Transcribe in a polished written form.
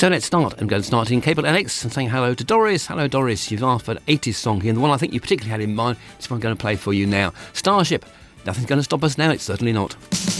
So let's start. I'm going to start in Cable Alex and saying hello to Doris. Hello, Doris. You've asked for an 80s song here, and the one I think you particularly had in mind is what I'm going to play for you now. Starship. Nothing's going to stop us now. It's certainly not.